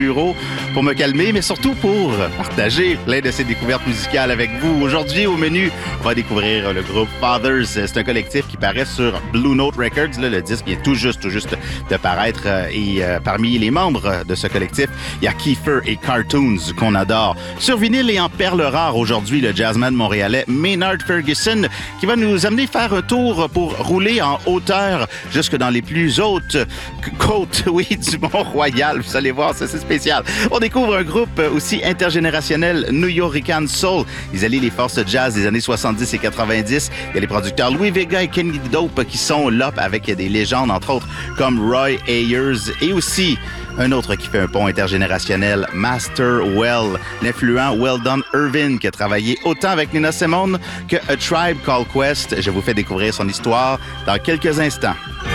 bureau pour me calmer, mais surtout pour partager plein de ces découvertes musicales avec vous. Aujourd'hui, au menu, on va découvrir le groupe Fathers. C'est un collectif qui paraît sur Blue Note Records. Là, le disque vient tout juste de paraître. Et parmi les membres de ce collectif, il y a Kiefer et Cartoons qu'on adore. Sur vinyle et en perles rares aujourd'hui, le jazzman montréalais Maynard Ferguson qui va nous amener faire un tour pour rouler en hauteur jusque dans les plus hautes côtes, oui, du Mont-Royal. Vous allez voir, c'est spécial. On découvre un groupe aussi intergénérationnel, New Yorican Soul. Ils allient les forces jazz des années 70 et 90. Il y a les producteurs Louis Vega et Kenny Dope qui sont là avec des légendes, entre autres, comme Roy Ayers et aussi un autre qui fait un pont intergénérationnel, Master Well, l'influent Weldon Irvin qui a travaillé autant avec Nina Simone que A Tribe Called Quest. Je vous fais découvrir son histoire dans quelques instants.